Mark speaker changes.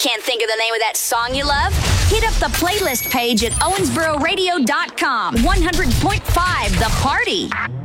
Speaker 1: Can't think of the name of that song you love? Hit up the playlist page at owensbororadio.com. 100.5 The Party.